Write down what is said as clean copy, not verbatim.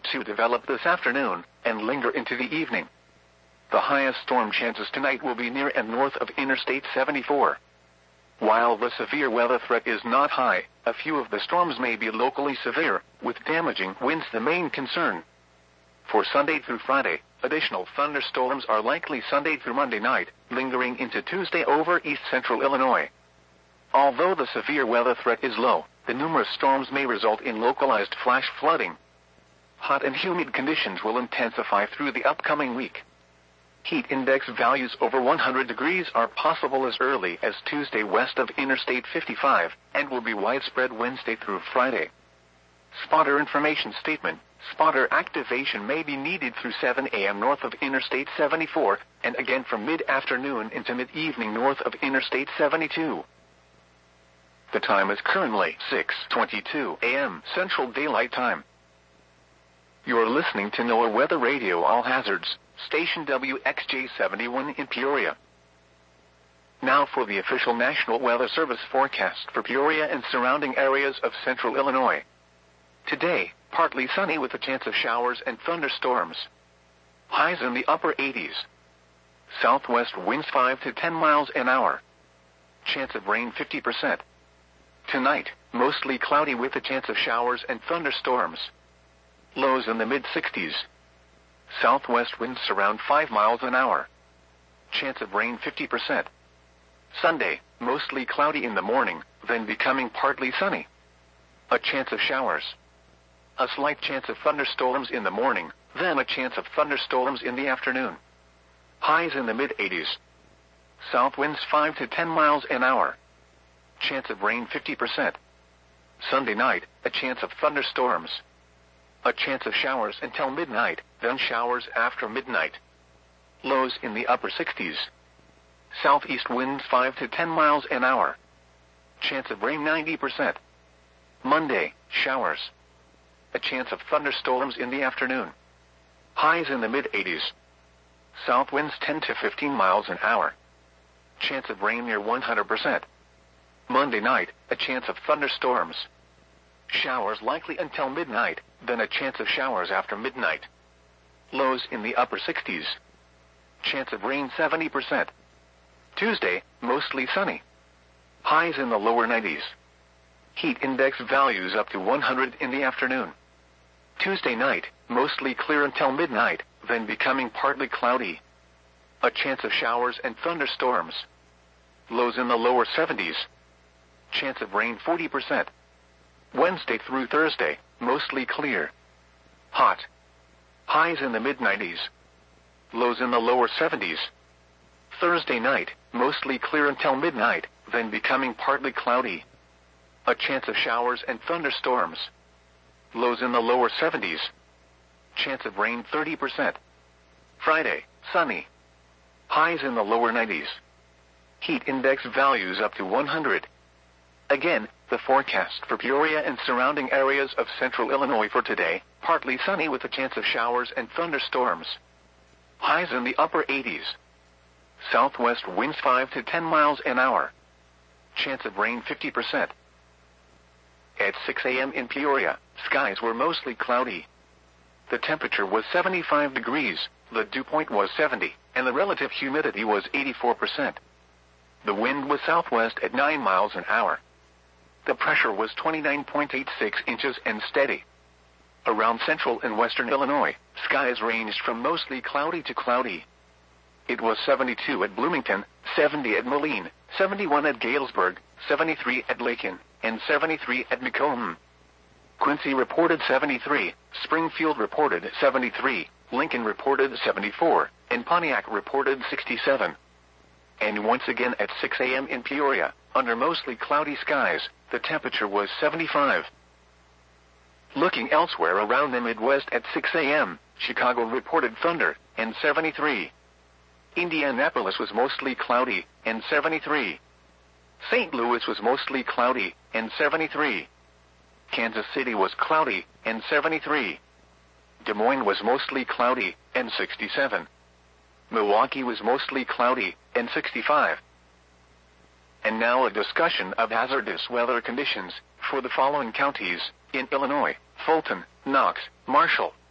to develop this afternoon and linger into the evening. The highest storm chances tonight will be near and north of Interstate 74. While the severe weather threat is not high, a few of the storms may be locally severe, with damaging winds the main concern. For Sunday through Friday, additional thunderstorms are likely Sunday through Monday night, lingering into Tuesday over east-central Illinois. Although the severe weather threat is low, the numerous storms may result in localized flash flooding. Hot and humid conditions will intensify through the upcoming week. Heat index values over 100 degrees are possible as early as Tuesday west of Interstate 55, and will be widespread Wednesday through Friday. Spotter information statement. Spotter activation may be needed through 7 a.m. north of Interstate 74, and again from mid-afternoon into mid-evening north of Interstate 72. The time is currently 6:22 a.m. Central Daylight Time. You are listening to NOAA Weather Radio All Hazards, station WXJ71 in Peoria. Now for the official National Weather Service forecast for Peoria and surrounding areas of central Illinois. Today, partly sunny with a chance of showers and thunderstorms. Highs in the upper 80s. Southwest winds 5 to 10 miles an hour. Chance of rain 50%. Tonight, mostly cloudy with a chance of showers and thunderstorms. Lows in the mid-60s. Southwest winds around 5 miles an hour. Chance of rain 50%. Sunday, mostly cloudy in the morning, then becoming partly sunny. A chance of showers. A slight chance of thunderstorms in the morning, then a chance of thunderstorms in the afternoon. Highs in the mid-80s. South winds 5 to 10 miles an hour. Chance of rain 50%. Sunday night, a chance of thunderstorms. A chance of showers until midnight, then showers after midnight. Lows in the upper 60s. Southeast winds 5 to 10 miles an hour. Chance of rain 90%. Monday, showers. A chance of thunderstorms in the afternoon. Highs in the mid-80s. South winds 10 to 15 miles an hour. Chance of rain near 100%. Monday night, a chance of thunderstorms. Showers likely until midnight, then a chance of showers after midnight. Lows in the upper 60s. Chance of rain 70%. Tuesday, mostly sunny. Highs in the lower 90s. Heat index values up to 100 in the afternoon. Tuesday night, mostly clear until midnight, then becoming partly cloudy. A chance of showers and thunderstorms. Lows in the lower 70s. Chance of rain 40%. Wednesday through Thursday, mostly clear. Hot. Highs in the mid-90s. Lows in the lower 70s. Thursday night, mostly clear until midnight, then becoming partly cloudy. A chance of showers and thunderstorms. Lows in the lower 70s. Chance of rain 30%. Friday, sunny. Highs in the lower 90s. Heat index values up to 100. Again, the forecast for Peoria and surrounding areas of central Illinois for today, partly sunny with a chance of showers and thunderstorms. Highs in the upper 80s. Southwest winds 5 to 10 miles an hour. Chance of rain 50%. At 6 a.m. in Peoria, skies were mostly cloudy. The temperature was 75 degrees, the dew point was 70, and the relative humidity was 84%. The wind was southwest at 9 miles an hour. The pressure was 29.86 inches and steady. Around central and western Illinois, skies ranged from mostly cloudy to cloudy. It was 72 at Bloomington, 70 at Moline, 71 at Galesburg, 73 at Lakin, and 73 at Macomb. Quincy reported 73, Springfield reported 73, Lincoln reported 74, and Pontiac reported 67. And once again at 6 a.m. in Peoria, under mostly cloudy skies, the temperature was 75. Looking elsewhere around the Midwest at 6 a.m., Chicago reported thunder, and 73. Indianapolis was mostly cloudy, and 73. St. Louis was mostly cloudy, and 73. Kansas City was cloudy, and 73. Des Moines was mostly cloudy, and 67. Milwaukee was mostly cloudy, and 65. And now a discussion of hazardous weather conditions for the following counties in Illinois: Fulton, Knox, Marshall,